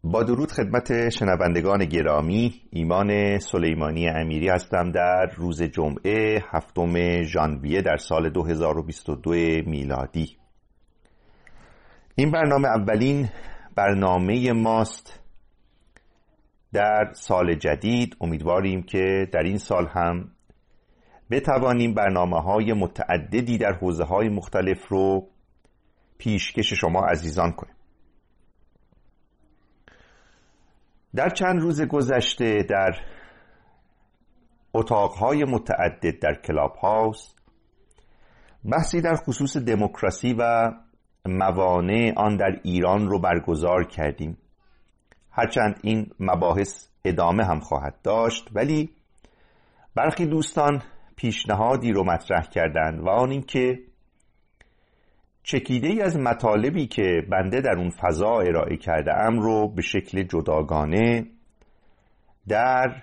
با درود خدمت شنوندگان گرامی، ایمان سلیمانی امیری هستم. در روز جمعه 7 ژانویه در سال 2022 میلادی. این برنامه اولین برنامه ماست در سال جدید. امیدواریم که در این سال هم بتوانیم برنامه‌های متعددی در حوزه‌های مختلف رو پیشکش شما عزیزان کنیم. در چند روز گذشته در اتاقهای متعدد در کلاب هاوس بحثی در خصوص دموکراسی و موانع آن در ایران رو برگزار کردیم. هرچند این مباحث ادامه هم خواهد داشت، ولی برخی دوستان پیشنهادی رو مطرح کردند و آن این که چکیده‌ای از مطالبی که بنده در اون فضا ارائه کرده ام رو به شکل جداگانه در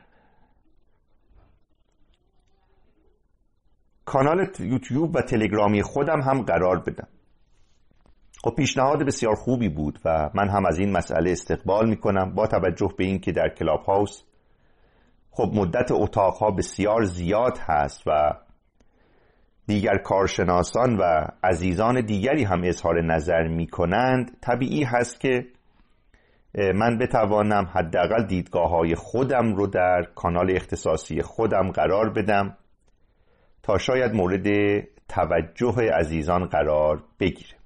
کانال یوتیوب و تلگرامی خودم هم قرار بدم. خب پیشنهاد بسیار خوبی بود و من هم از این مسئله استقبال میکنم، با توجه به این که در کلاب هاوس خب مدت اتاقها بسیار زیاد هست و دیگر کارشناسان و عزیزان دیگری هم اظهار نظر می کنند. طبیعی هست که من بتوانم حداقل دیدگاه‌های خودم رو در کانال اختصاصی خودم قرار بدم تا شاید مورد توجه عزیزان قرار بگیره.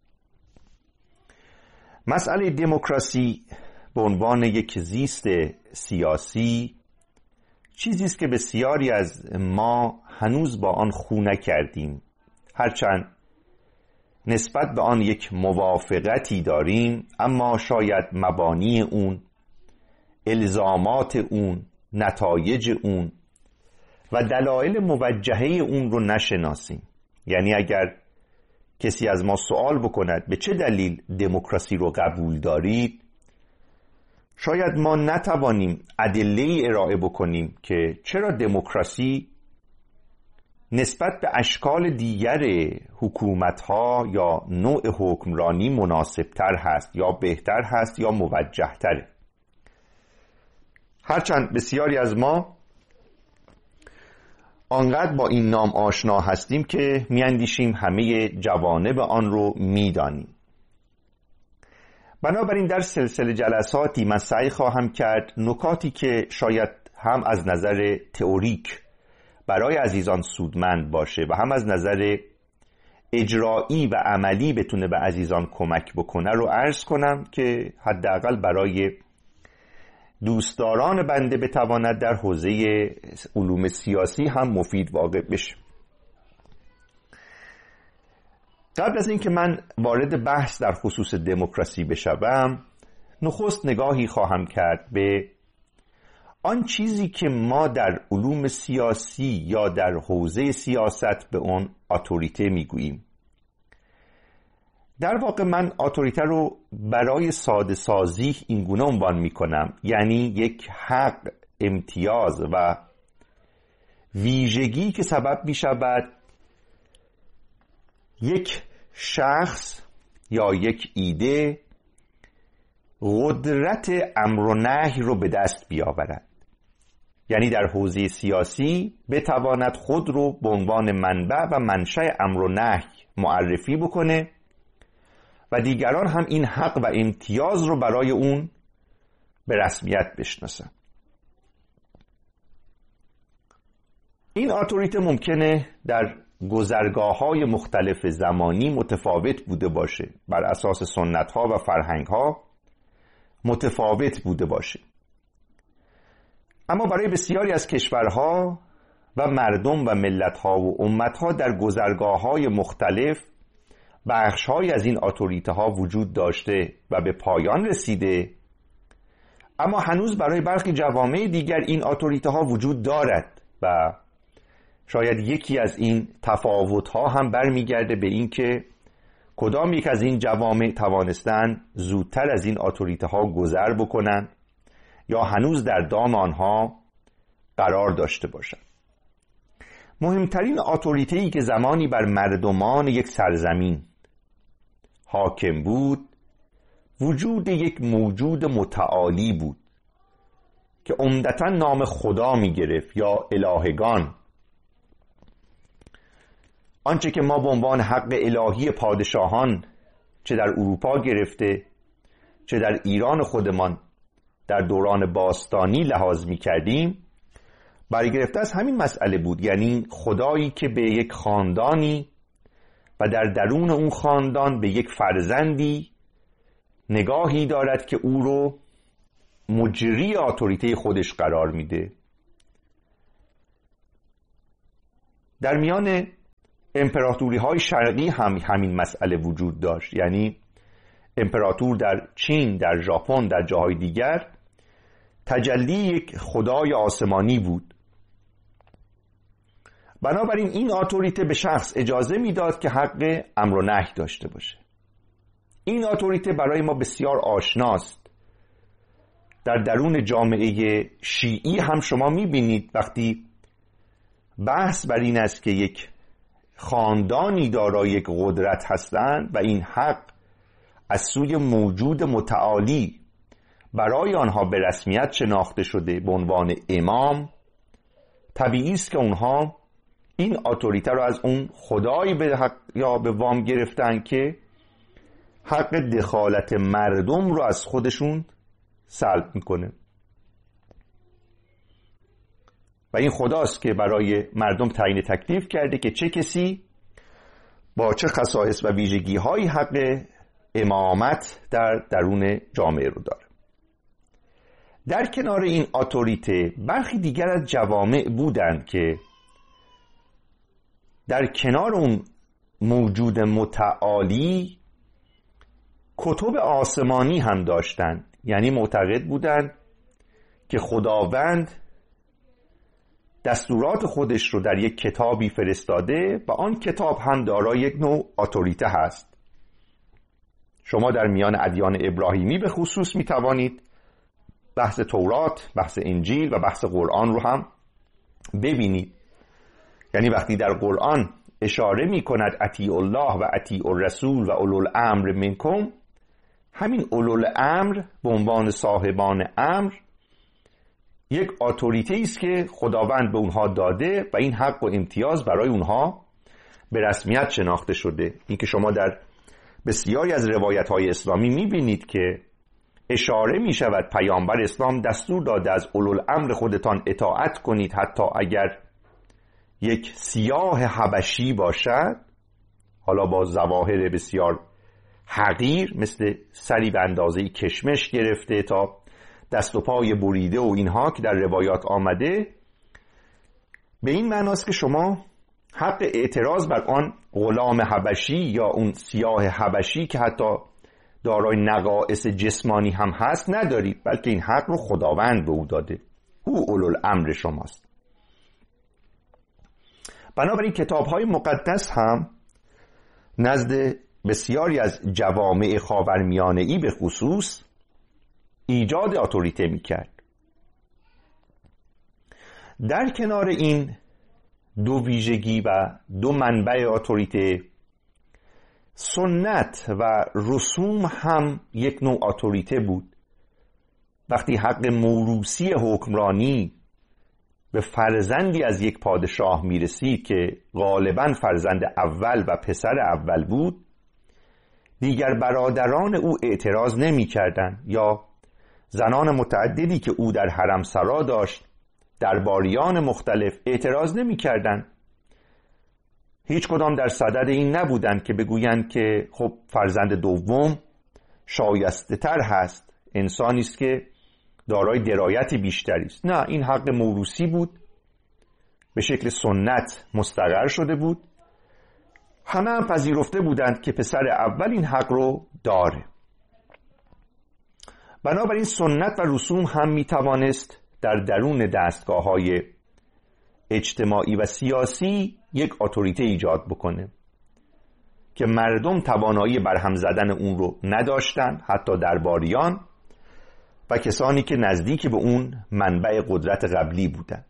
مسئله دموکراسی به عنوان یک زیست سیاسی چیزی است که بسیاری از ما هنوز با آن خو نکردیم، هرچند نسبت به آن یک موافقتی داریم، اما شاید مبانی اون، الزامات اون، نتایج اون و دلایل موجهه اون رو نشناسیم. یعنی اگر کسی از ما سوال بکند به چه دلیل دموکراسی رو قبول دارید، شاید ما نتوانیم ادله‌ای ارائه بکنیم که چرا دموکراسی نسبت به اشکال دیگر حکومت‌ها یا نوع حکمرانی مناسب‌تر هست یا بهتر هست یا موجه‌تره. هرچند بسیاری از ما آنقدر با این نام آشنا هستیم که می‌اندیشیم همه جوانب آن رو می‌دانیم. بنابراین در سلسله جلساتی من سعی خواهم کرد نکاتی که شاید هم از نظر تئوریک برای عزیزان سودمند باشه و هم از نظر اجرایی و عملی بتونه به عزیزان کمک بکنه رو عرض کنم که حداقل برای دوستداران بنده بتواند در حوزه علوم سیاسی هم مفید واقع بشه. قبل از اینکه من وارد بحث در خصوص دموکراسی بشوم، نخست نگاهی خواهم کرد به آن چیزی که ما در علوم سیاسی یا در حوزه سیاست به اون اتوریته میگوییم. در واقع من اتوریته رو برای ساده سازی این گونه عنوان میکنم، یعنی یک حق، امتیاز و ویژگی که سبب میشود یک شخص یا یک ایده قدرت امر و نهی رو به دست بیاورد. یعنی در حوزه سیاسی بتواند خود رو به عنوان منبع و منشأ امر و نهی معرفی بکنه و دیگران هم این حق و امتیاز رو برای اون به رسمیت بشناسن. این اتوریته ممکنه در گذرگاه‌های مختلف زمانی متفاوت بوده باشه، بر اساس سنت‌ها و فرهنگ‌ها متفاوت بوده باشه، اما برای بسیاری از کشورها و مردم و ملت‌ها و امت‌ها در گذرگاه‌های مختلف بخش‌هایی از این اتوریته‌ها وجود داشته و به پایان رسیده، اما هنوز برای برخی جوامع دیگر این اتوریته‌ها وجود دارد و شاید یکی از این تفاوت‌ها هم برمیگرده به این که کدام یک از این جوامع توانستن زودتر از این اتوریته‌ها گذر بکنن یا هنوز در دام آنها قرار داشته باشند. مهمترین اتوریته‌ای که زمانی بر مردمان یک سرزمین حاکم بود وجود یک موجود متعالی بود که عمدتاً نام خدا می گرفت یا الهگان. آنچه که ما به عنوان حق الهی پادشاهان چه در اروپا گرفته چه در ایران خودمان در دوران باستانی لحاظ می کردیم برگرفته از همین مسئله بود، یعنی خدایی که به یک خاندانی و در درون اون خاندان به یک فرزندی نگاهی دارد که او رو مجری اتوریته خودش قرار میده. در میان امپراتوری های شرقی هم همین مسئله وجود داشت، یعنی امپراتور در چین، در ژاپن، در جاهای دیگر تجلی یک خدای آسمانی بود. بنابراین این اتوریته به شخص اجازه میداد که حق امر و نهی داشته باشه. این اتوریته برای ما بسیار آشناست. در درون جامعه شیعی هم شما میبینید وقتی بحث بر این است که یک خاندانی دارای یک قدرت هستند و این حق از سوی موجود متعالی برای آنها به رسمیت شناخته شده به عنوان امام، طبیعی است که اونها این اتوریته رو از اون خدایی به حق یا به وام گرفتن که حق دخالت مردم رو از خودشون سلب میکنه و این خداست که برای مردم تعیین تکلیف کرده که چه کسی با چه خصائص و ویژگی های حق امامت در درون جامعه رو داره. در کنار این اتوریته برخی دیگر از جوامع بودند که در کنار اون موجود متعالی کتب آسمانی هم داشتند، یعنی معتقد بودند که خداوند دستورات خودش رو در یک کتابی فرستاده و آن کتاب هم دارای یک نوع اتوریته هست. شما در میان ادیان ابراهیمی به خصوص می توانید بحث تورات، بحث انجیل و بحث قرآن رو هم ببینید. یعنی وقتی در قرآن اشاره می کند اطیعوا الله و اطیعوا الرسول و اولو الامر منکم، همین اولو الامر به عنوان صاحبان امر یک اتوریته است که خداوند به اونها داده و این حق و امتیاز برای اونها به رسمیت شناخته شده. این که شما در بسیاری از روایت‌های اسلامی می‌بینید که اشاره می‌شود پیامبر اسلام دستور داده از اولوالامر خودتان اطاعت کنید حتی اگر یک سیاه حبشی باشد، حالا با ظواهر بسیار حقیر مثل سری به اندازه کشمش گرفته تا دست و پای بریده و اینها که در روایات آمده، به این معناست که شما حق اعتراض بر آن غلام حبشی یا اون سیاه حبشی که حتی دارای نقائص جسمانی هم هست ندارید، بلکه این حق رو خداوند به او داده، او اولوالامر شماست. بنابراین کتاب‌های مقدس هم نزد بسیاری از جوامع خاورمیانه‌ای به خصوص ایجاد اتوریته می‌کرد. در کنار این دو ویژگی و دو منبع اتوریته، سنت و رسوم هم یک نوع اتوریته بود. وقتی حق موروثی حکمرانی به فرزندی از یک پادشاه میرسید که غالباً فرزند اول و پسر اول بود، دیگر برادران او اعتراض نمی کردن یا زنان متعددی که او در حرم سرا داشت، درباریان مختلف اعتراض نمی کردن. هیچ کدام در صدد این نبودند که بگویند که خب فرزند دوم شایسته تر هست، انسانی است که دارای درایت بیشتری است. نه، این حق موروثی بود، به شکل سنت مستقر شده بود. همه هم پذیرفته بودند که پسر اول این حق رو داره. بنابراین سنت و رسوم هم می توانست در درون دستگاه‌های اجتماعی و سیاسی یک اتوریته ایجاد بکنه که مردم توانایی برهم زدن اون رو نداشتن، حتی درباریان و کسانی که نزدیک به اون منبع قدرت قبلی بودند.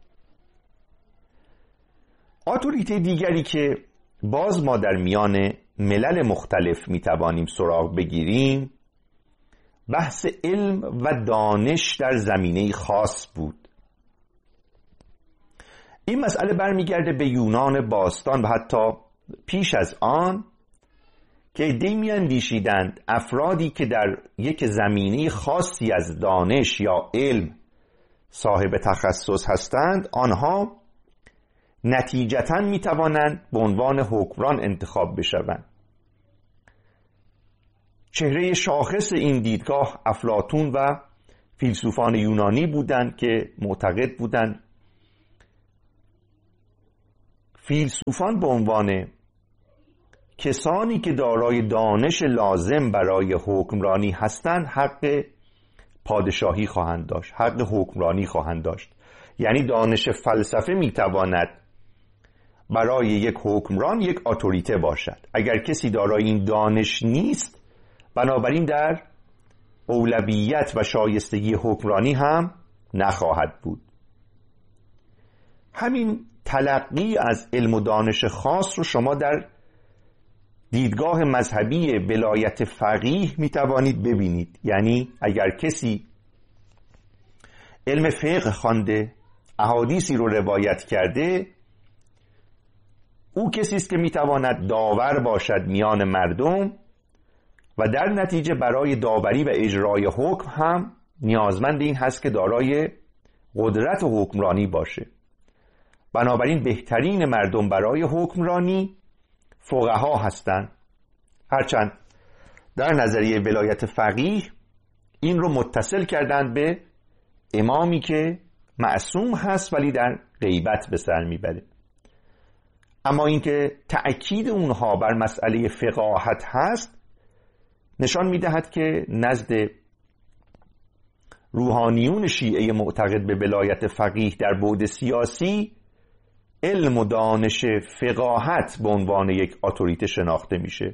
اتوریته دیگری که باز ما در میان ملل مختلف میتوانیم سراغ بگیریم بحث علم و دانش در زمینه خاص بود. این مسئله برمیگرده به یونان باستان و حتی پیش از آن که عده‌ای می‌اندیشیدند افرادی که در یک زمینه خاصی از دانش یا علم صاحب تخصص هستند آنها نتیجتاً می‌توانند به عنوان حکمران انتخاب بشوند. چهره شاخص این دیدگاه افلاطون و فیلسوفان یونانی بودند که معتقد بودند فیلسوفان به عنوان کسانی که دارای دانش لازم برای حکمرانی هستند حق پادشاهی خواهند داشت، حق حکمرانی خواهند داشت. یعنی دانش فلسفه میتواند برای یک حکمران یک اتوریته باشد. اگر کسی دارای این دانش نیست بنابراین در اولویت و شایستگی حکمرانی هم نخواهد بود. همین تلقی از علم و دانش خاص رو شما در دیدگاه مذهبی ولایت فقیه می توانید ببینید. یعنی اگر کسی علم فقه خوانده، احادیثی رو روایت کرده، او کسی است که می تواند داور باشد میان مردم و در نتیجه برای داوری و اجرای حکم هم نیازمند این هست که دارای قدرت و حکمرانی باشه. بنابراین بهترین مردم برای حکمرانی فقها هستند. هرچند در نظریه ولایت فقیه این رو متصل کردند به امامی که معصوم هست ولی در غیبت به سر میبره. اما اینکه تأکید اونها بر مسئله فقاهت هست نشان میدهد که نزد روحانیون شیعه معتقد به ولایت فقیه در بعد سیاسی علم و دانش فقاهت به عنوان یک اتوریته شناخته میشه.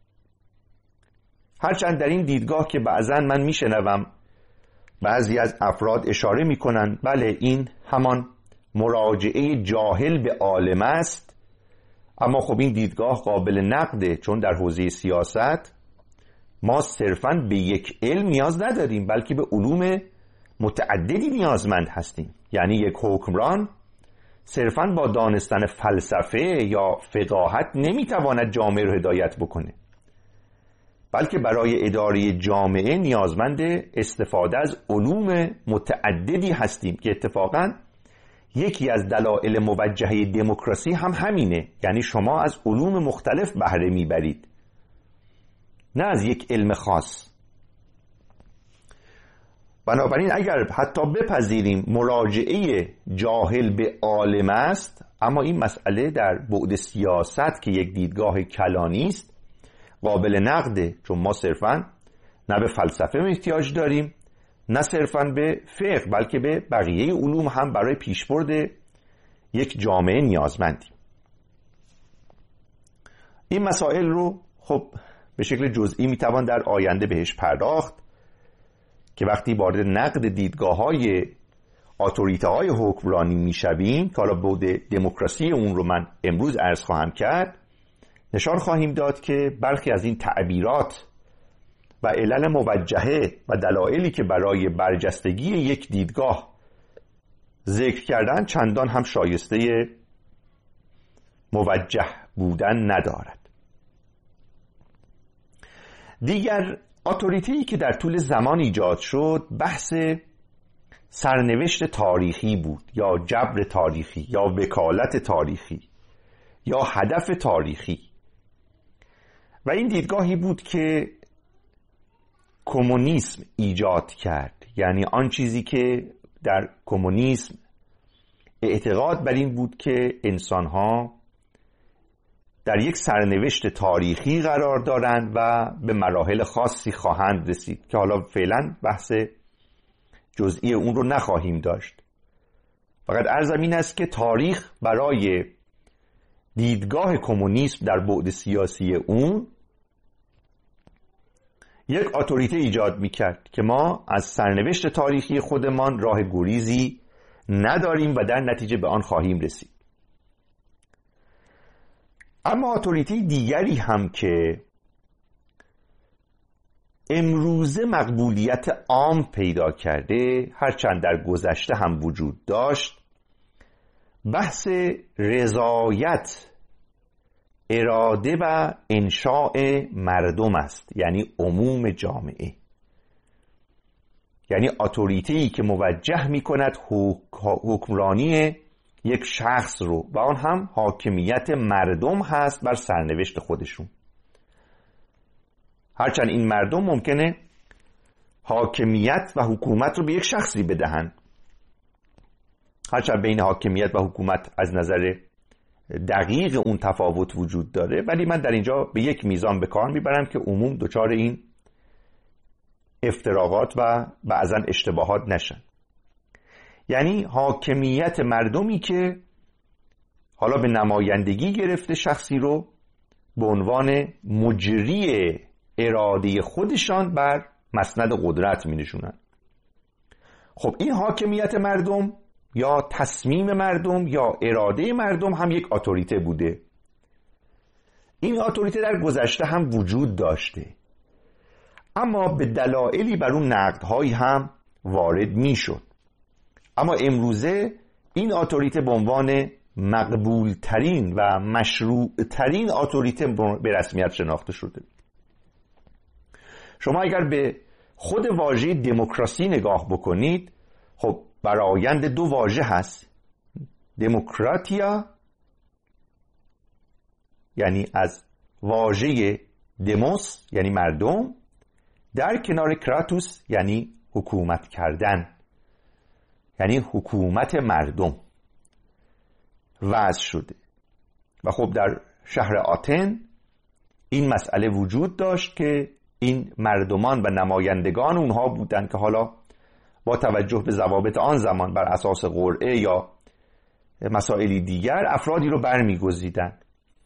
هرچند در این دیدگاه که بعضا من میشنوم بعضی از افراد اشاره میکنن بله این همان مراجعه جاهل به عالم است، اما خب این دیدگاه قابل نقده، چون در حوزه سیاست ما صرفاً به یک علم نیاز نداریم بلکه به علوم متعددی نیازمند هستیم. یعنی یک حکمران صرفاً با دانستن فلسفه یا فقاهت نمیتواند جامعه رو هدایت بکنه، بلکه برای اداره جامعه نیازمند استفاده از علوم متعددی هستیم که اتفاقاً یکی از دلایل موجهه دموکراسی هم همینه. یعنی شما از علوم مختلف بهره میبرید، نه از یک علم خاص. بنابراین اگر حتی بپذیریم مراجعه جاهل به عالم است، اما این مسئله در بعد سیاست که یک دیدگاه کلانی است قابل نقده، چون ما صرفاً نه به فلسفه احتیاج داریم نه صرفاً به فقه بلکه به بقیه علوم هم برای پیشبرد یک جامعه نیازمندیم. این مسائل رو خب به شکل جزئی میتوان در آینده بهش پرداخت که وقتی وارد نقد دیدگاه‌های اتوریته‌های حکمرانی میشویم که حالا بعد دموکراسی اون رو من امروز عرض خواهم کرد، نشان خواهیم داد که برخی از این تعبیرات و علل موجهه و دلایلی که برای برجستگی یک دیدگاه ذکر کردن چندان هم شایسته موجه بودن ندارد. دیگر اتوریته‌ای که در طول زمان ایجاد شد بحث سرنوشت تاریخی بود، یا جبر تاریخی، یا وکالت تاریخی، یا هدف تاریخی. و این دیدگاهی بود که کمونیسم ایجاد کرد. یعنی آن چیزی که در کمونیسم اعتقاد بر این بود که انسان‌ها در یک سرنوشت تاریخی قرار دارند و به مراحل خاصی خواهند رسید که حالا فعلا بحث جزئی اون رو نخواهیم داشت. فقط عرضم این است که تاریخ برای دیدگاه کمونیسم در بعد سیاسی اون یک اتوریته ایجاد میکرد که ما از سرنوشت تاریخی خودمان راه گریزی نداریم و در نتیجه به آن خواهیم رسید. اما اتوریته دیگری هم که امروزه مقبولیت عام پیدا کرده، هرچند در گذشته هم وجود داشت، بحث رضایت، اراده و انشاء مردم است، یعنی عموم جامعه. یعنی اتوریته‌ای که موجه می‌کند حکمرانی یک شخص رو و آن هم حاکمیت مردم هست بر سرنوشت خودشون. هرچند این مردم ممکنه حاکمیت و حکومت رو به یک شخصی بدهند، هرچند بین حاکمیت و حکومت از نظر دقیق اون تفاوت وجود داره، ولی من در اینجا به یک میزان به کار میبرم که عموم دچار این افتراقات و بعضا اشتباهات نشن. یعنی حاکمیت مردمی که حالا به نمایندگی گرفته شخصی رو به عنوان مجری اراده خودشان بر مسند قدرت می نشونن. خب این حاکمیت مردم یا تصمیم مردم یا اراده مردم هم یک اتوریته بوده. این اتوریته در گذشته هم وجود داشته، اما به دلایلی بر اون نقدهایی هم وارد می شد. اما امروزه این اتوریته به عنوان مقبول ترین و مشروع ترین اتوریته به رسمیت شناخته شده. شما اگر به خود واژه دموکراسی نگاه بکنید، خب برآیند دو واژه هست، دموکراتیا یعنی از واژه دموس یعنی مردم، در کنار کراتوس یعنی حکومت کردن، یعنی حکومت مردم وضع شده. و خب در شهر آتن این مسئله وجود داشت که این مردمان و نمایندگان اونها بودند که حالا با توجه به ضوابط آن زمان بر اساس قرعه یا مسائلی دیگر افرادی رو برمی‌گزیدند.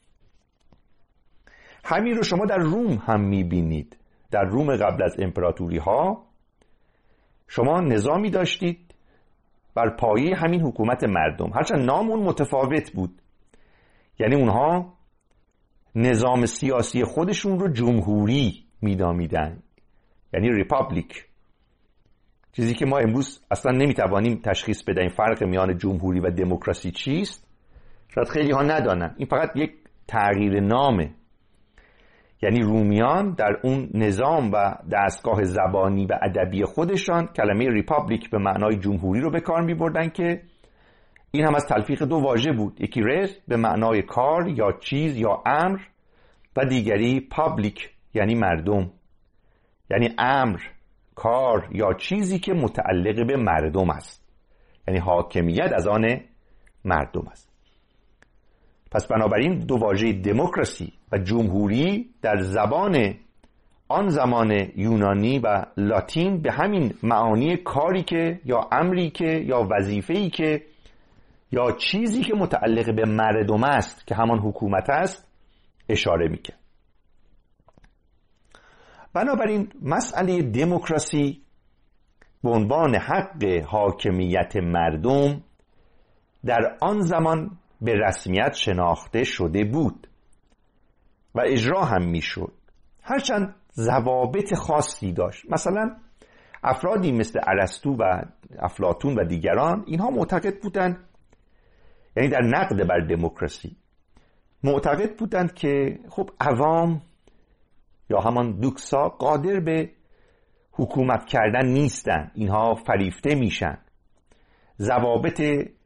همین رو شما در روم هم می‌بینید. در روم قبل از امپراتوری ها شما نظامی داشتید بر پایه همین حکومت مردم، هرچند نام اون متفاوت بود. یعنی اونها نظام سیاسی خودشون رو جمهوری می‌نامیدن، یعنی ریپابلیک، چیزی که ما امروز اصلا نمیتوانیم تشخیص بدهیم فرق میان جمهوری و دموکراسی چیست. شاید خیلی ها ندانن این فقط یک تغییر نامه. یعنی رومیان در اون نظام و دستگاه زبانی و ادبی خودشان کلمه ریپابلیک به معنای جمهوری رو به کار می‌بردن که این هم از تلفیق دو واژه بود، یکی ریس به معنای کار یا چیز یا امر و دیگری پابلیک یعنی مردم، یعنی امر، کار یا چیزی که متعلق به مردم است، یعنی حاکمیت از آن مردم است. پس بنابراین دو واژه دموکراسی و جمهوری در زبان آن زمان یونانی و لاتین به همین معانی کاری که یا امری که یا وظیفه‌ای که یا چیزی که متعلق به مردم است که همان حکومت است اشاره می‌کرد. بنابراین مسئله دموکراسی به عنوان حق حاکمیت مردم در آن زمان به رسمیت شناخته شده بود و اجرا هم میشد، هرچند ضوابط خاصی داشت. مثلا افرادی مثل ارسطو و افلاطون و دیگران اینها معتقد بودند، یعنی در نقد بر دموکراسی معتقد بودند که خب عوام یا همان دوکسا قادر به حکومت کردن نیستن، اینها فریفته میشن، ضوابط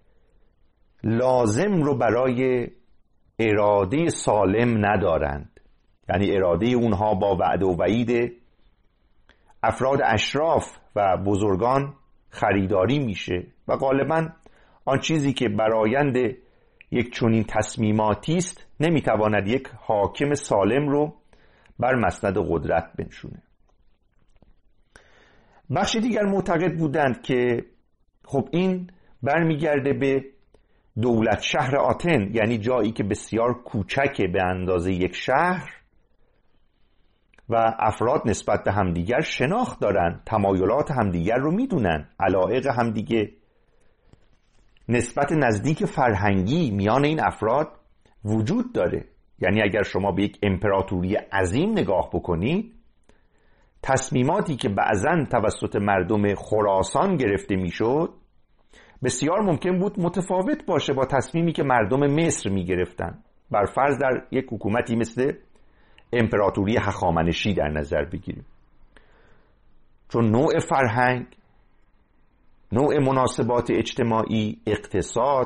لازم رو برای اراده سالم ندارند. یعنی اراده اونها با وعده و وعید افراد اشراف و بزرگان خریداری میشه و غالباً آن چیزی که برآیند یک چنین تصمیماتی است نمیتواند یک حاکم سالم رو بر مسند قدرت بنشونه. بخش دیگر معتقد بودند که خب این برمیگرده به دولت شهر آتن، یعنی جایی که بسیار کوچکه به اندازه یک شهر و افراد نسبت به همدیگر شناخت دارن، تمایلات همدیگر رو میدونن، علایق همدیگه، نسبت نزدیک فرهنگی میان این افراد وجود داره. یعنی اگر شما به یک امپراتوری عظیم نگاه بکنید، تصمیماتی که بعضاً توسط مردم خراسان گرفته میشد بسیار ممکن بود متفاوت باشه با تصمیمی که مردم مصر میگرفتن. بر فرض در یک حکومتی مثل امپراتوری هخامنشی در نظر بگیریم، چون نوع فرهنگ، نوع مناسبات اجتماعی، اقتصاد،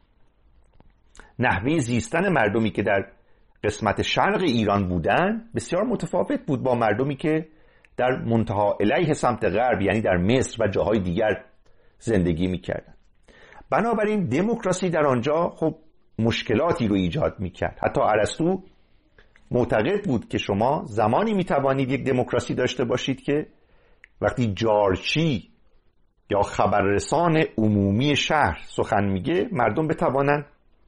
نحوه زیستن مردمی که در قسمت شرق ایران بودن بسیار متفاوت بود با مردمی که در منتها الیه سمت غرب، یعنی در مصر و جاهای دیگر زندگی میکردن. بنابراین دموکراسی در آنجا خب مشکلاتی رو ایجاد میکرد. حتی ارسطو معتقد بود که شما زمانی میتوانید یک دموکراسی داشته باشید که وقتی جارچی یا خبررسان عمومی شهر سخن میگه، مردم بتوانند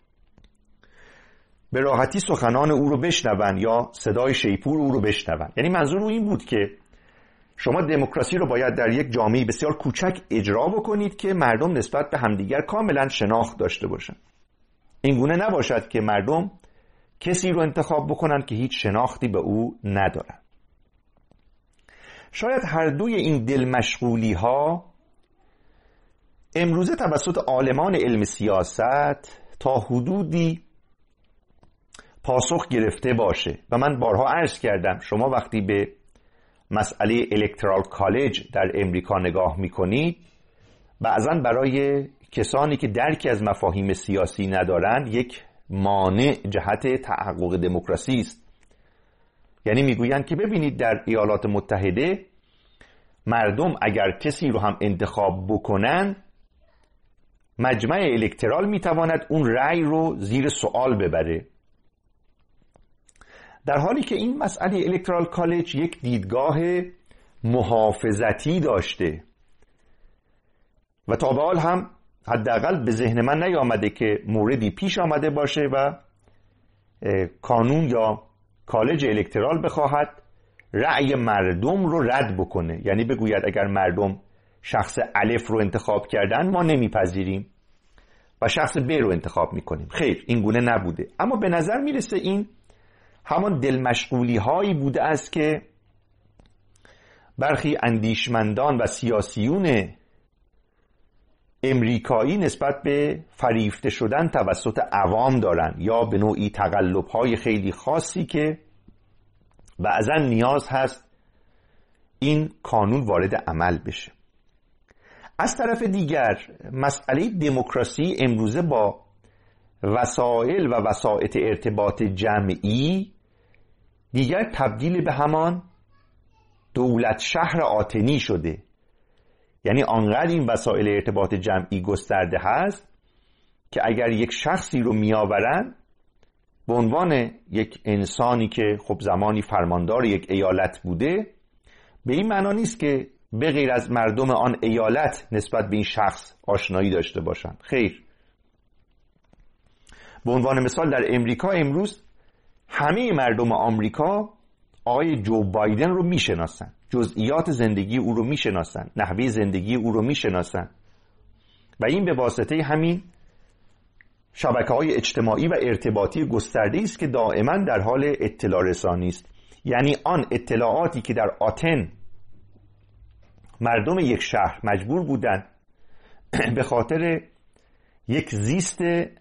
به راحتی سخنان او رو بشنون یا صدای شیپور او رو بشنون. یعنی منظور او این بود که شما دموکراسی رو باید در یک جامعه بسیار کوچک اجرا بکنید که مردم نسبت به همدیگر کاملا شناخت داشته باشن. این گونه نباشد که مردم کسی رو انتخاب بکنن که هیچ شناختی به او ندارن. شاید هر دوی این دل مشغولی ها امروزه توسط عالمان علم سیاست تا حدودی پاسخ گرفته باشه و من بارها عرض کردم شما وقتی به مسئله الکترال کالج در امریکا نگاه میکنید، بعضا برای کسانی که درکی از مفاهیم سیاسی ندارند یک مانع جهت تحقق دموکراسی است. یعنی میگویند که ببینید در ایالات متحده مردم اگر کسی رو هم انتخاب بکنن، مجمع الکترال میتواند اون رأی رو زیر سوال ببره، در حالی که این مسئله الکترال کالج یک دیدگاه محافظتی داشته و تا به حال هم حداقل به ذهن من نیامده که موردی پیش آمده باشه و کانون یا کالج الکترال بخواهد رأی مردم رو رد بکنه، یعنی بگوید اگر مردم شخص الف رو انتخاب کردن ما نمیپذیریم و شخص ب رو انتخاب میکنیم. خیر، این گونه نبوده. اما به نظر میرسه این همان دلمشغولی هایی بوده است که برخی اندیشمندان و سیاسیون امریکایی نسبت به فریفته شدن توسط عوام دارن، یا به نوعی تقلب های خیلی خاصی که بعضا نیاز هست این قانون وارد عمل بشه. از طرف دیگر مسئله دموکراسی امروزه با وسایل و وسایط ارتباط جمعی دیگر تبدیل به همان دولت شهر آتنی شده. یعنی آنقدر این وسایل ارتباط جمعی گسترده هست که اگر یک شخصی رو میآورن به عنوان یک انسانی که خب زمانی فرماندار یک ایالت بوده، به این معنا نیست که به غیر از مردم آن ایالت نسبت به این شخص آشنایی داشته باشند. خیر، به عنوان مثال در امریکا امروز همه مردم آمریکا آقای جو بایدن رو میشناسن، جزئیات زندگی او رو میشناسن، نحوه زندگی او رو میشناسن و این به واسطه همین شبکه‌های اجتماعی و ارتباطی گسترده است که دائما در حال اطلاع رسانی است. یعنی آن اطلاعاتی که در آتن مردم یک شهر مجبور بودند به خاطر یک زیست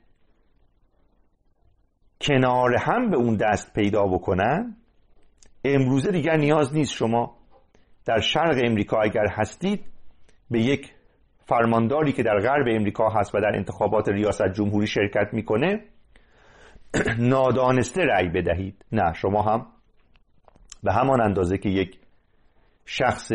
کنار هم به اون دست پیدا بکنن، امروزه دیگر نیاز نیست شما در شرق امریکا اگر هستید به یک فرمانداری که در غرب امریکا هست و در انتخابات ریاست جمهوری شرکت میکنه نادانسته رأی بدهید. نه، شما هم به همان اندازه که یک شخص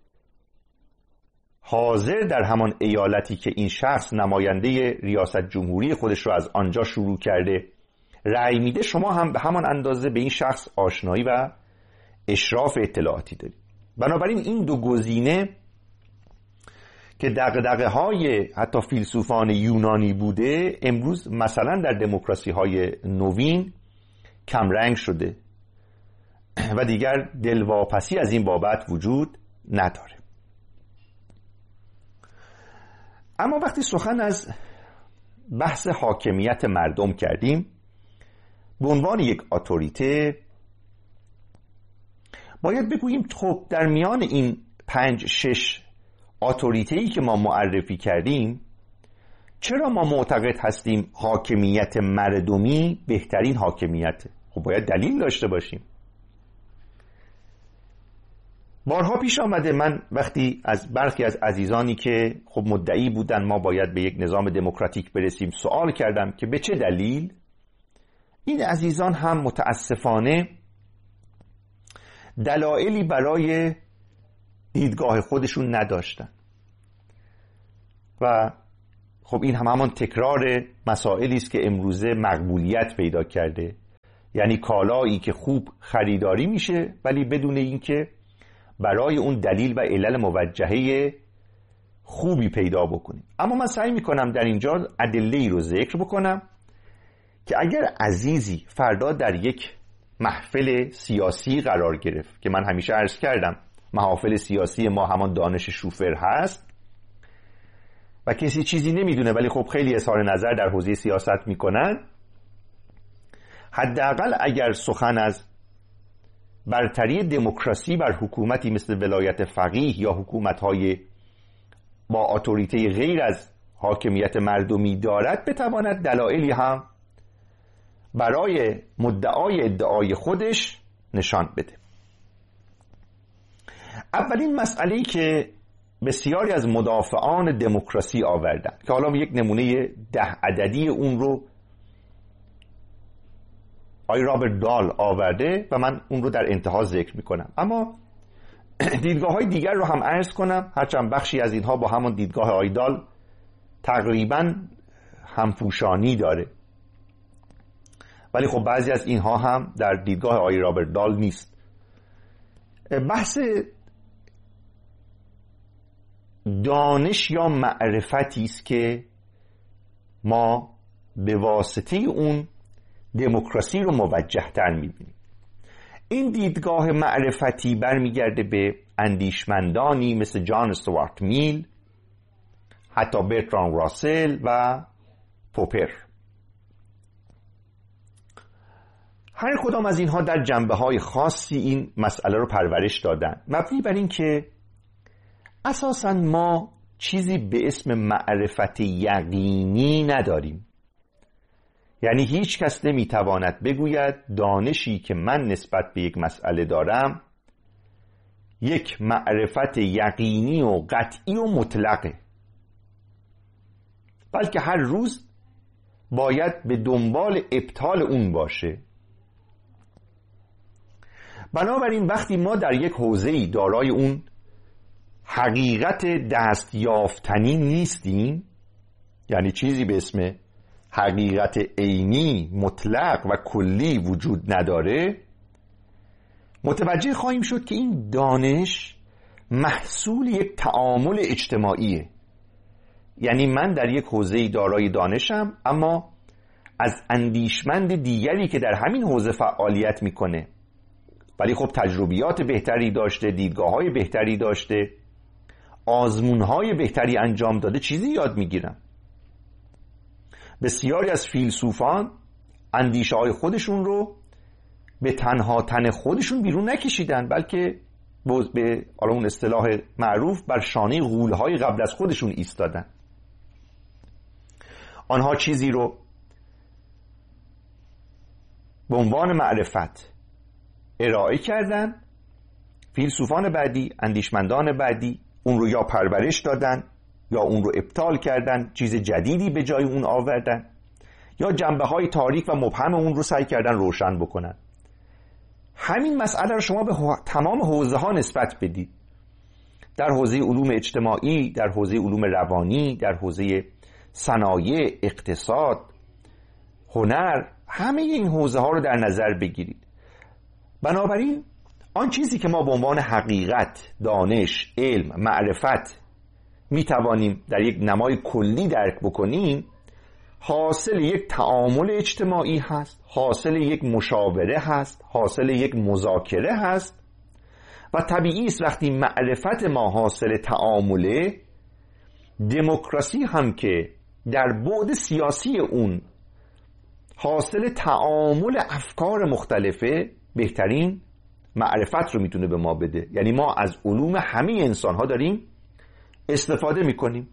حاضر در همان ایالتی که این شخص نماینده ریاست جمهوری خودش رو از آنجا شروع کرده رأی میده، شما هم به همان اندازه به این شخص آشنایی و اشراف اطلاعاتی دارید. بنابراین این دو گزینه که دغدغه های حتی فیلسوفان یونانی بوده، امروز مثلا در دموکراسی های نوین کمرنگ شده و دیگر دلواپسی از این بابت وجود نداره. اما وقتی سخن از بحث حاکمیت مردم کردیم، به عنوان یک اتوریته باید بگوییم خب در میان این 5-6 اتوریته‌ای که ما معرفی کردیم چرا ما معتقد هستیم حاکمیت مردمی بهترین حاکمیته؟ خب باید دلیل داشته باشیم. بارها پیش آمده من وقتی از برخی از عزیزانی که خب مدعی بودن ما باید به یک نظام دموکراتیک برسیم سوال کردم که به چه دلیل. این عزیزان هم متاسفانه دلایلی برای دیدگاه خودشون نداشتن و خب این همان تکرار مسائلی است که امروزه مقبولیت پیدا کرده، یعنی کالایی که خوب خریداری میشه ولی بدون اینکه برای اون دلیل و علل موجهه خوبی پیدا بکنیم. اما من سعی میکنم در اینجا ادله‌ای رو ذکر بکنم که اگر عزیزی فردا در یک محفل سیاسی قرار گرفت که من همیشه عرض کردم محافل سیاسی ما همان دانش شوفر هست و کسی چیزی نمیدونه ولی خب خیلی اظهار نظر در حوزه سیاست میکنن، حداقل اگر سخن از برتری دموکراسی بر حکومتی مثل ولایت فقیه یا حکومت‌های با اتوریته غیر از حاکمیت مردمی دارد بتواند دلایلی هم برای ادعای خودش نشان بده. اولین مسئله‌ای که بسیاری از مدافعان دموکراسی آوردن که حالا یک نمونه 10 عددی اون رو آقای رابرت دال آورده و من اون رو در انتها ذکر میکنم، اما دیدگاه‌های دیگر رو هم عرض کنم، هرچند بخشی از اینها با همان دیدگاه آقای دال تقریباً همپوشانی داره، ولی خب بعضی از اینها هم در دیدگاه آقای رابرت دال نیست. بحث دانش یا معرفتی است که ما به واسطه اون دموکراسی رو موجه تر می‌بینیم. این دیدگاه معرفتی برمیگرده به اندیشمندانی مثل جان استوارت میل، حتی برتراند راسل و پوپر. هر کدام از اینها در جنبه‌های خاصی این مسئله رو پرورش دادن، مبنی بر این که اساساً ما چیزی به اسم معرفت یقینی نداریم. یعنی هیچ کس نمیتواند بگوید دانشی که من نسبت به یک مسئله دارم یک معرفت یقینی و قطعی و مطلقه، بلکه هر روز باید به دنبال ابطال اون باشه. بنابراین وقتی ما در یک حوزه‌ای دارای اون حقیقت دستیافتنی نیستیم، یعنی چیزی به اسم حقیقت عینی مطلق و کلی وجود نداره، متوجه خواهیم شد که این دانش محصول یک تعامل اجتماعیه. یعنی من در یک حوزه‌ای دارای دانشم، اما از اندیشمند دیگری که در همین حوزه فعالیت میکنه ولی خب تجربیات بهتری داشته، دیدگاه‌های بهتری داشته، آزمون‌های بهتری انجام داده، چیزی یاد میگیرم. بسیاری از فیلسوفان اندیشه‌های خودشون رو به تنها تن خودشون بیرون نکشیدن، بلکه به اون اصطلاح معروف بر شانه غول‌های قبل از خودشون ایستادن. آنها چیزی رو به عنوان معرفت ارائه کردن، فیلسوفان بعدی، اندیشمندان بعدی اون رو یا پرورش دادن یا اون رو ابطال کردن، چیز جدیدی به جای اون آوردن، یا جنبه‌های تاریک و مبهم اون رو سعی کردن روشن بکنن. همین مسئله رو شما به تمام حوزه‌ها نسبت بدید، در حوزه علوم اجتماعی، در حوزه علوم روانی، در حوزه صنایع، اقتصاد، هنر، همه این حوزه‌ها رو در نظر بگیرید. بنابراین آن چیزی که ما به عنوان حقیقت، دانش، علم، معرفت می توانیم در یک نمای کلی درک بکنیم، حاصل یک تعامل اجتماعی هست، حاصل یک مشاوره هست، حاصل یک مذاکره هست و طبیعی است وقتی معرفت ما حاصل تعامله، دموکراسی هم که در بعد سیاسی اون حاصل تعامل افکار مختلفه بهترین معرفت رو میتونه به ما بده. یعنی ما از علوم همه انسان ها داریم استفاده میکنیم.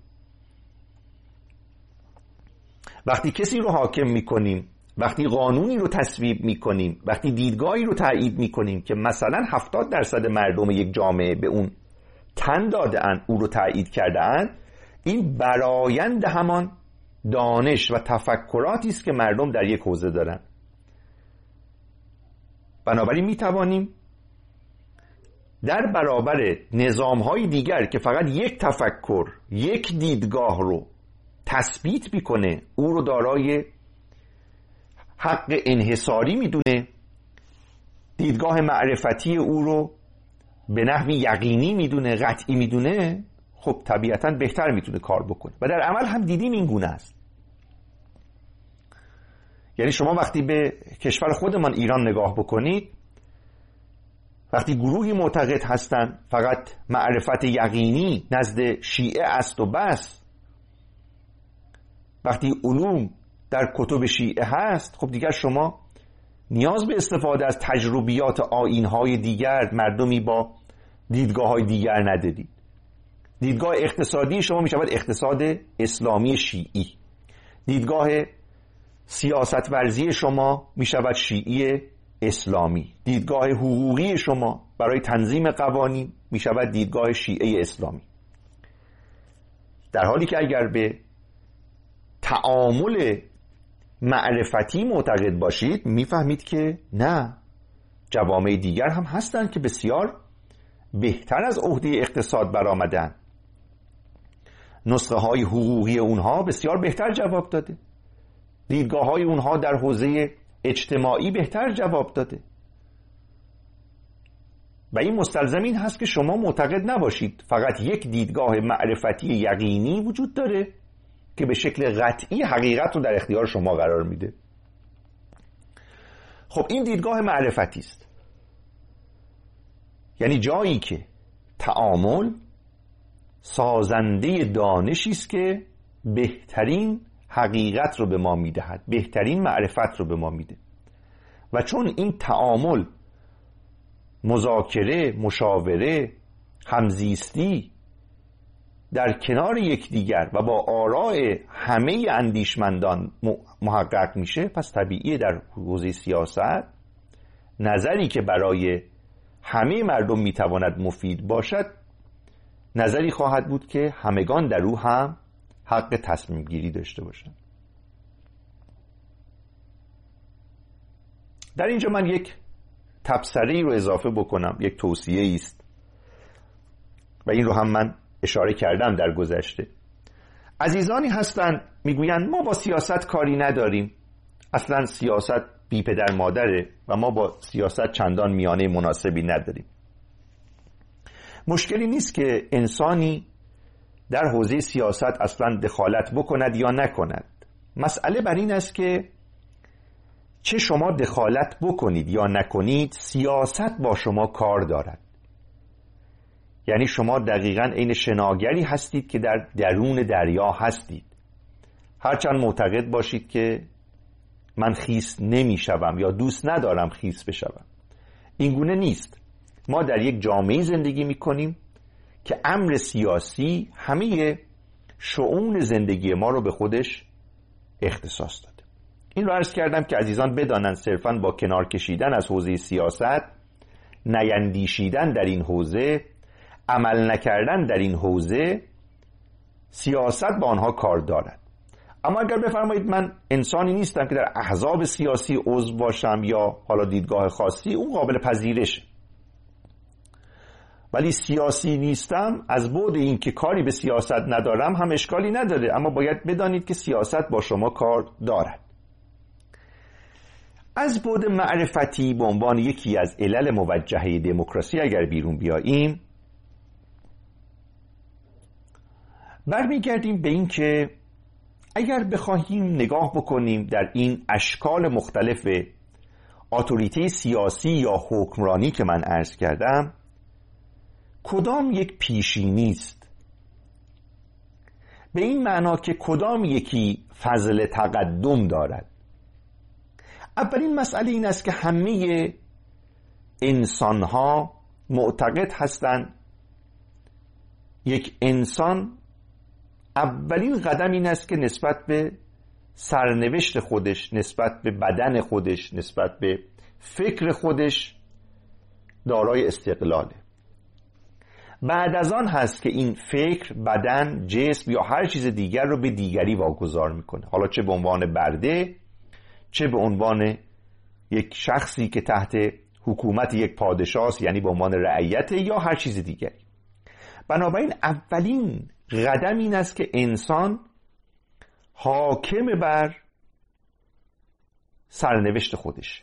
وقتی کسی رو حاکم میکنیم، وقتی قانونی رو تصویب میکنیم، وقتی دیدگاهی رو تایید میکنیم که مثلا 70% مردم یک جامعه به اون تن داده‌اند، او رو تایید کرده‌اند، این برآیند همان دانش و تفکراتی است که مردم در یک حوزه دارن. بنابراین میتوانیم در برابر نظام‌های دیگر که فقط یک تفکر، یک دیدگاه رو تثبیت میکنه، او رو دارای حق انحصاری میدونه، دیدگاه معرفتی او رو به نحوی یقینی میدونه، قطعی میدونه، خب طبیعتاً بهتر میتونه کار بکنه. و در عمل هم دیدیم این گونه است. یعنی شما وقتی به کشور خودمان ایران نگاه بکنید، وقتی گروهی معتقد هستند فقط معرفت یقینی نزد شیعه است و بس، وقتی علوم در کتب شیعه هست، خب دیگر شما نیاز به استفاده از تجربیات آیین‌های دیگر مردمی با دیدگاه‌های دیگر ندارید. دیدگاه اقتصادی شما می شود اقتصاد اسلامی شیعی، دیدگاه سیاست ورزی شما می شود شیعی اسلامی، دیدگاه حقوقی شما برای تنظیم قوانین می شود دیدگاه شیعه اسلامی. در حالی که اگر به تعامل معرفتی معتقد باشید، میفهمید که نه، جوامع دیگر هم هستند که بسیار بهتر از عهده اقتصاد برآمدن. نسخه های حقوقی اونها بسیار بهتر جواب داده، دیدگاه های اونها در حوزه اجتماعی بهتر جواب داده. و این مستلزم این هست که شما معتقد نباشید فقط یک دیدگاه معرفتی یقینی وجود داره که به شکل قطعی حقیقت رو در اختیار شما قرار میده. خب این دیدگاه معرفتی است، یعنی جایی که تعامل سازنده دانشی است که بهترین حقیقت رو به ما میدهد، بهترین معرفت رو به ما میده. و چون این تعامل، مذاکره، مشاوره، همزیستی در کنار یکدیگر و با آراء همه اندیشمندان محقق میشه، پس طبیعیه در حوزه سیاست نظری که برای همه مردم میتواند مفید باشد نظری خواهد بود که همگان در او هم حق تصمیم گیری داشته باشند. در اینجا من یک تبصره‌ای رو اضافه بکنم، یک توصیه‌ای است و این رو هم من اشاره کردم در گذشته. عزیزانی هستند میگویند ما با سیاست کاری نداریم، اصلا سیاست بی پدر مادره و ما با سیاست چندان میانه مناسبی نداریم. مشکلی نیست که انسانی در حوزه سیاست اصلا دخالت بکند یا نکند. مسئله بر این است که چه شما دخالت بکنید یا نکنید، سیاست با شما کار دارد. یعنی شما دقیقاً عین شناگری هستید که در درون دریا هستید. هرچند معتقد باشید که من خیس نمیشوم یا دوست ندارم خیس بشوم، این گونه نیست. ما در یک جامعه زندگی میکنیم که امر سیاسی همه شؤون زندگی ما رو به خودش اختصاص داده. این رو عرض کردم که عزیزان بدانند صرفاً با کنار کشیدن از حوزه سیاست، نیندیشیدن در این حوزه، عمل نکردن در این حوزه، سیاست با آنها کار دارد. اما اگر بفرمایید من انسانی نیستم که در احزاب سیاسی عضو باشم یا حالا دیدگاه خاصی، اون قابل پذیرشه. ولی سیاسی نیستم، از بعد این که کاری به سیاست ندارم هم اشکالی نداره، اما باید بدانید که سیاست با شما کار دارد. از بعد معرفتی به عنوان یکی از علل موجهه دموکراسی اگر بیرون بیاییم، برمیگردیم به این که اگر بخواهیم نگاه بکنیم در این اشکال مختلف اتوریته سیاسی یا حکمرانی که من عرض کردم، کدام یک پیشینی است، به این معنا که کدام یکی فضل تقدم دارد. اولین مسئله این است که همه انسان‌ها معتقد هستند یک انسان اولین قدم این است که نسبت به سرنوشت خودش، نسبت به بدن خودش، نسبت به فکر خودش دارای استقلاله. بعد از آن هست که این فکر، بدن، جسم یا هر چیز دیگر رو به دیگری واگذار میکنه، حالا چه به عنوان برده، چه به عنوان یک شخصی که تحت حکومت یک پادشاه است، یعنی به عنوان رعیت، یا هر چیز دیگری. بنابراین اولین قدم این است که انسان حاکم بر سرنوشت خودشه.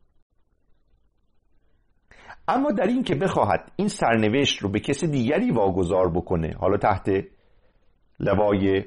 اما در این که بخواهد این سرنوشت رو به کسی دیگری واگذار بکنه، حالا تحت لوای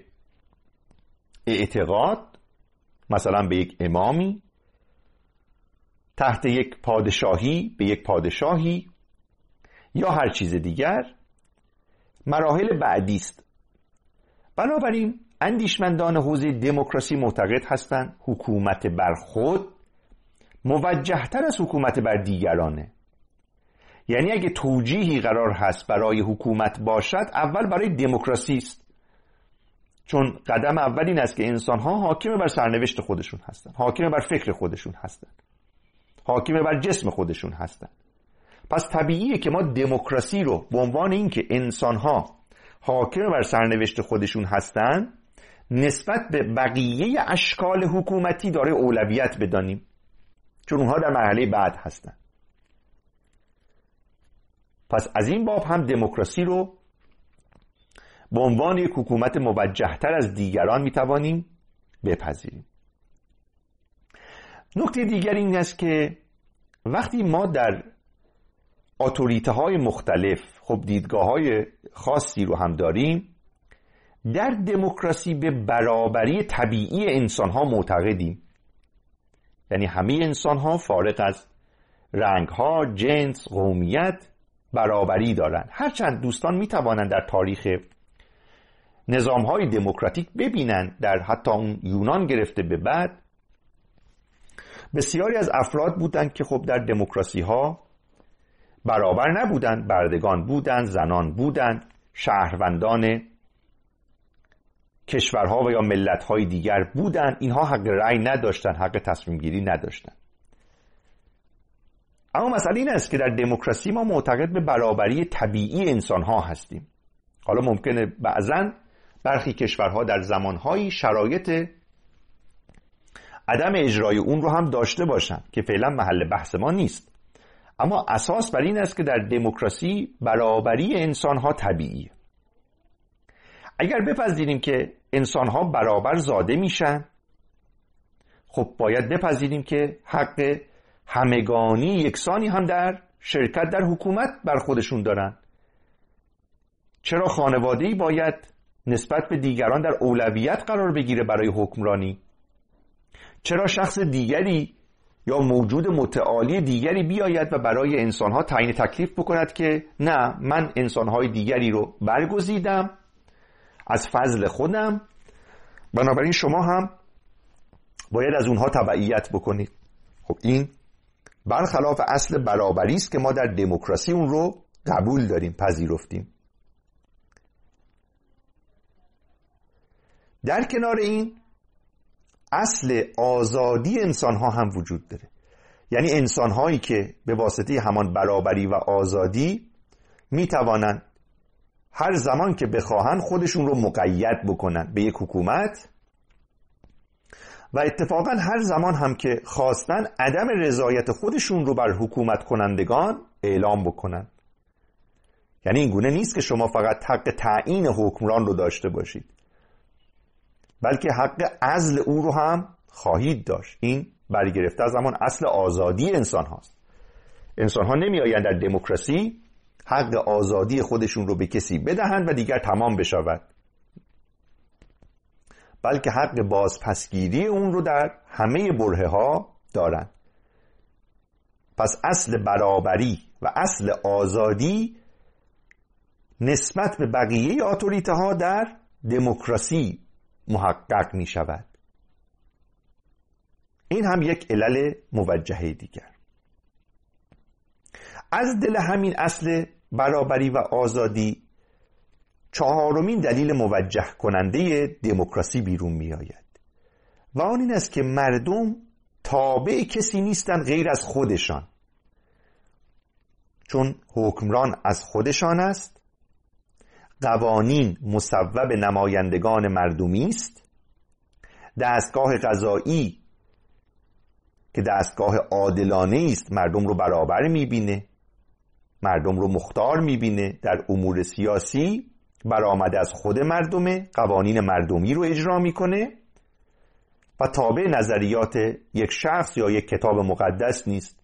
اعتقاد، مثلا به یک امامی، تحت یک پادشاهی به یک پادشاهی، یا هر چیز دیگر، مراحل بعدی است. بنابراین اندیشمندان حوزه دموکراسی معتقد هستند حکومت بر خود موجه‌تر از حکومت بر دیگرانه. یعنی اگه توجیهی قرار هست برای حکومت باشد، اول برای دموکراسی است، چون قدم اول این است که انسان‌ها حاکم بر سرنوشت خودشون هستند، حاکم بر فکر خودشون هستند، حاکم بر جسم خودشون هستند. پس طبیعیه که ما دموکراسی رو به عنوان اینکه انسان‌ها حاکم بر سرنوشت خودشون هستند نسبت به بقیه اشکال حکومتی داره اولویت بدانیم، چون اونها در مرحله بعد هستند. پس از این باب هم دموکراسی رو به عنوان یک حکومت موجه‌تر از دیگران میتوانیم بپذیریم. نکته دیگر این است که وقتی ما در اتوریته های مختلف خب دیدگاه های خاصی رو هم داریم، در دموکراسی به برابری طبیعی انسان ها معتقدیم. یعنی همه انسان ها فارغ از رنگ ها، جنس، قومیت برابری دارند. هرچند دوستان می توانند در تاریخ نظام های دموکراتیک ببینند، در حتی اون یونان گرفته به بعد بسیاری از افراد بودند که خب در دموکراسی ها برابر نبودند، بردگان بودند، زنان بودند، شهروندان کشورها و یا ملت‌های دیگر بودند، اینها حق رأی نداشتند، حق تصمیم گیری نداشتند. اما مسئله این است که در دموکراسی ما معتقد به برابری طبیعی انسان‌ها هستیم. حالا ممکنه بعضاً برخی کشورها در زمان‌های شرایط عدم اجرای اون رو هم داشته باشند که فعلا محل بحث ما نیست، اما اساس بر این است که در دموکراسی برابری انسان‌ها طبیعیه. اگر بپذیریم که انسان‌ها برابر زاده میشن، خب باید بپذیریم که حق همگانی یکسانی هم در شرکت در حکومت بر خودشون دارن. چرا خانواده‌ای باید نسبت به دیگران در اولویت قرار بگیره برای حکمرانی؟ چرا شخص دیگری یا موجود متعالی دیگری بیاید و برای انسانها تعیین تکلیف بکند که نه، من انسانهای دیگری رو برگزیدم از فضل خودم، بنابراین شما هم باید از اونها تبعیت بکنید؟ خب این برخلاف اصل برابری است که ما در دموکراسی اون رو قبول داریم، پذیرفتیم. در کنار این اصل آزادی انسان‌ها هم وجود داره. یعنی انسان‌هایی که به واسطه همان برابری و آزادی می‌توانند هر زمان که بخواهند خودشون رو مقید بکنن به یک حکومت و اتفاقا هر زمان هم که خواستن عدم رضایت خودشون رو بر حکومت کنندگان اعلام بکنن. یعنی این گونه نیست که شما فقط حق تعیین حکمران رو داشته باشید، بلکه حق عزل او رو هم خواهید داشت. این برگرفته از همان اصل آزادی انسان هاست. انسان ها نمی آیند در دموکراسی حق آزادی خودشون رو به کسی بدهند و دیگر تمام بشود، بلکه حق بازپسگیری اون رو در همه برهه ها دارند. پس اصل برابری و اصل آزادی نسبت به بقیه اتوریته ها در دموکراسی محقق می شود. این هم یک علل موجهه دیگر. از دل همین اصل برابری و آزادی چهارمین دلیل موجه کننده دموکراسی بیرون می آید و آن این است که مردم تابع کسی نیستند غیر از خودشان، چون حکمران از خودشان است، قوانین مصوب نمایندگان مردمی است، دستگاه قضایی که دستگاه عادلانه است مردم رو برابر میبینه، مردم رو مختار میبینه، در امور سیاسی برآمده از خود مردمه، قوانین مردمی رو اجرا میکنه و تابع نظریات یک شخص یا یک کتاب مقدس نیست.